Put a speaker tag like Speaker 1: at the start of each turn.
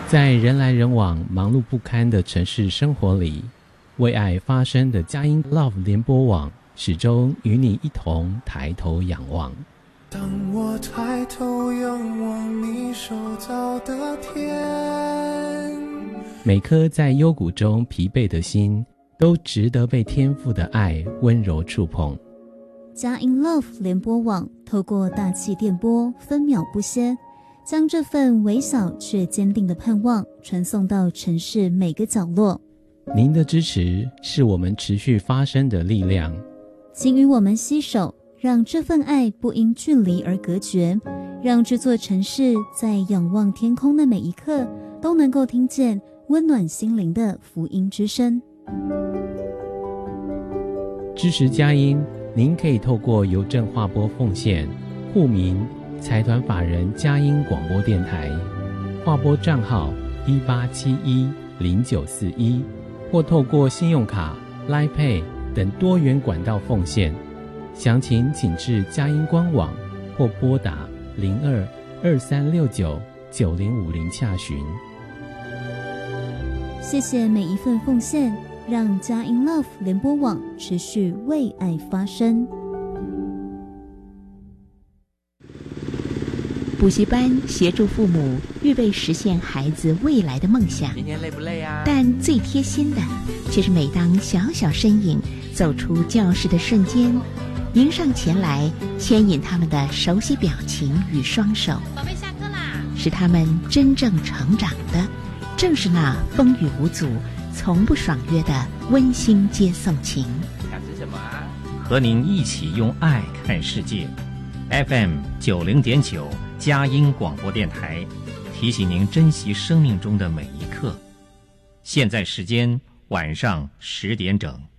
Speaker 1: 在人来人往、忙碌不堪的城市生活里，为爱发声的佳音 Love 联播网始终与你一同抬头仰望。
Speaker 2: 当我抬头仰望你手造的天，
Speaker 1: 每颗在幽谷中疲惫的心，都值得被天父的爱温柔触碰。
Speaker 3: 佳音 Love 联播网透过大气电波，分秒不歇，将这份微小却坚定的盼望传送到城市每个角落。
Speaker 1: 您的支持是我们持续发声的力量，
Speaker 3: 请与我们携手，让这份爱不因距离而隔绝，让这座城市在仰望天空的每一刻，都能够听见温暖心灵的福音之声。
Speaker 1: 支持佳音，您可以透过邮政划拨奉献，户名财团法人佳音广播电台，划拨账号18710941，或透过信用卡、Line Pay 等多元管道奉献。详情请至佳音官网或拨打0223699050洽询。
Speaker 3: 谢谢每一份奉献，让佳音 Love 联播网持续为爱发声。
Speaker 4: 补习班协助父母预备实现孩子未来的梦想，
Speaker 5: 今天累不累啊？
Speaker 4: 但最贴心的却是每当小小身影走出教室的瞬间，迎上前来牵引他们的熟悉表情与双手。
Speaker 6: 宝贝，下课啦！
Speaker 4: 使他们真正成长的，正是那风雨无阻、从不爽约的温馨接送情。
Speaker 5: 想吃什么啊？
Speaker 7: 和您一起用爱看世界。FM 90.9佳音广播电台，提醒您珍惜生命中的每一刻。现在时间晚上10点整。